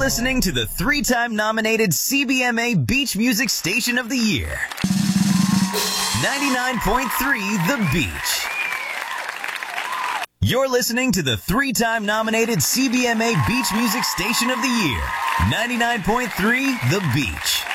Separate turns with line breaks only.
listening to the 3-time nominated CBMA Beach Music Station of the Year. 99.3 The Beach. You're listening to the 3-time nominated CBMA Beach Music Station of the Year. 99.3 The Beach.